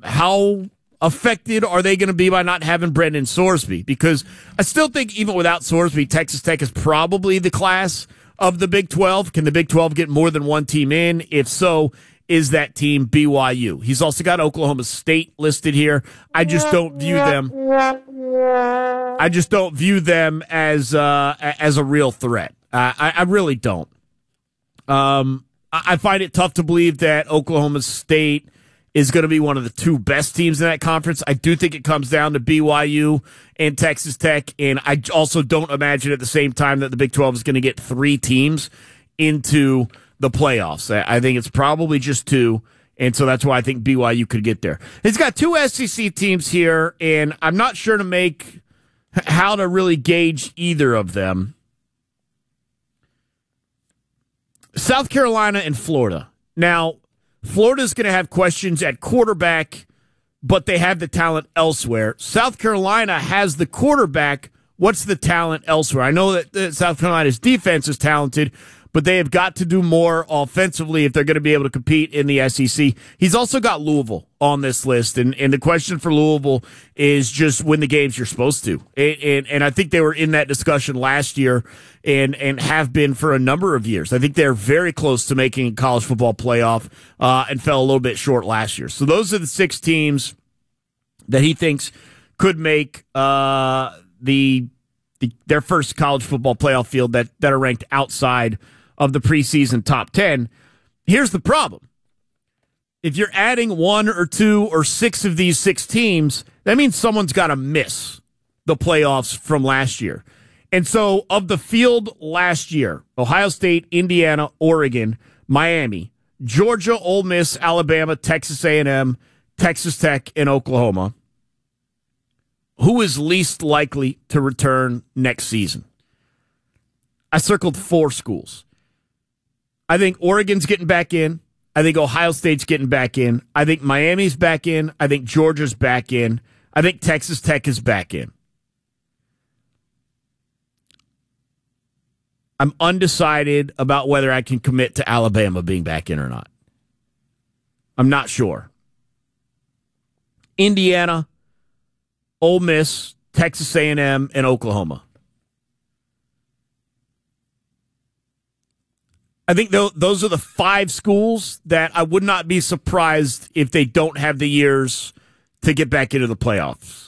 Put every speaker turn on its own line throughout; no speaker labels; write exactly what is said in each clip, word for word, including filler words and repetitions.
how affected are they going to be by not having Brendan Sorsby? Because I still think even without Sorsby, Texas Tech is probably the class of the Big twelve. Can the Big twelve get more than one team in? If so, is that team B Y U? He's also got Oklahoma State listed here. I just don't view them. I just don't view them as uh, as a real threat. Uh, I, I really don't. Um, I find it tough to believe that Oklahoma State is going to be one of the two best teams in that conference. I do think it comes down to B Y U and Texas Tech, and I also don't imagine at the same time that the Big twelve is going to get three teams into the playoffs. I think it's probably just two, and so that's why I think B Y U could get there. It's got two S E C teams here, and I'm not sure to make how to really gauge either of them. South Carolina and Florida. Now, Florida's going to have questions at quarterback, but they have the talent elsewhere. South Carolina has the quarterback. What's the talent elsewhere? I know that, that South Carolina's defense is talented, but they have got to do more offensively if they're going to be able to compete in the S E C. He's also got Louisville on this list, and, and the question for Louisville is just win the games you're supposed to. And, and, and I think they were in that discussion last year and, and have been for a number of years. I think they're very close to making a college football playoff uh, and fell a little bit short last year. So those are the six teams that he thinks could make uh, the, the their first college football playoff field that, that are ranked outside of the preseason top ten. Here's the problem. If you're adding one or two or six of these six teams, that means someone's got to miss the playoffs from last year. And so of the field last year, Ohio State, Indiana, Oregon, Miami, Georgia, Ole Miss, Alabama, Texas A and M, Texas Tech, and Oklahoma, who is least likely to return next season? I circled four schools. I think Oregon's getting back in. I think Ohio State's getting back in. I think Miami's back in. I think Georgia's back in. I think Texas Tech is back in. I'm undecided about whether I can commit to Alabama being back in or not. I'm not sure. Indiana, Ole Miss, Texas A and M, and Oklahoma. I think those are the five schools that I would not be surprised if they don't have the years to get back into the playoffs.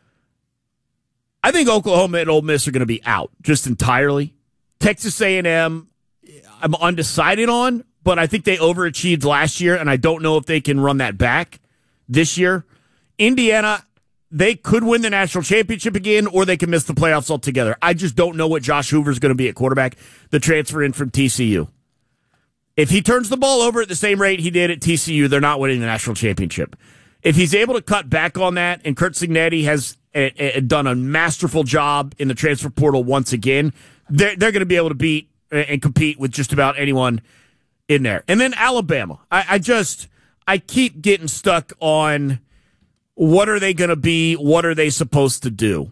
I think Oklahoma and Ole Miss are going to be out just entirely. Texas A and M, I'm undecided on, but I think they overachieved last year, and I don't know if they can run that back this year. Indiana, they could win the national championship again, or they can miss the playoffs altogether. I just don't know what Josh Hoover's going to be at quarterback, the transfer in from T C U. If he turns the ball over at the same rate he did at T C U, they're not winning the national championship. If he's able to cut back on that, and Curt Cignetti has a, a, done a masterful job in the transfer portal once again, they're, they're going to be able to beat and compete with just about anyone in there. And then Alabama. I, I just, I keep getting stuck on what are they going to be? What are they supposed to do?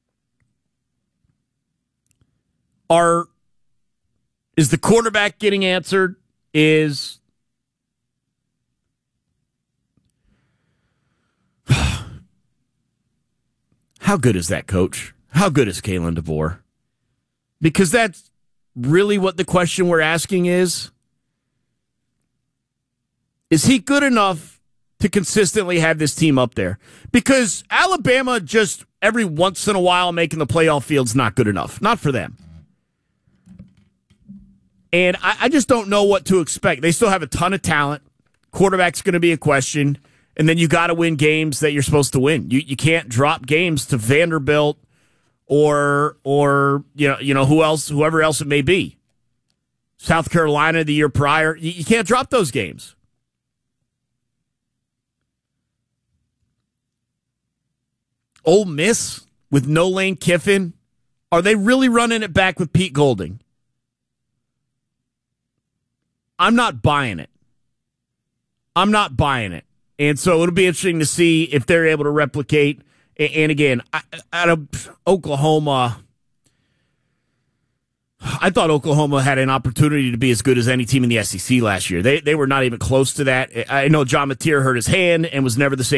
Are, is the quarterback getting answered? Is how good is that coach? How good is Kalen DeBoer? Because that's really what the question we're asking is. Is he good enough to consistently have this team up there? Because Alabama just every once in a while making the playoff field's not good enough. Not for them. And I, I just don't know what to expect. They still have a ton of talent. Quarterback's going to be a question. And then you got to win games that you're supposed to win. You you can't drop games to Vanderbilt or or you know you know who else whoever else it may be. South Carolina the year prior. You, you can't drop those games. Ole Miss with no Lane Kiffin. Are they really running it back with Pete Golding? I'm not buying it. I'm not buying it. And so it'll be interesting to see if they're able to replicate. And again, out of Oklahoma, I thought Oklahoma had an opportunity to be as good as any team in the S E C last year. They they were not even close to that. I know John Mateer hurt his hand and was never the same.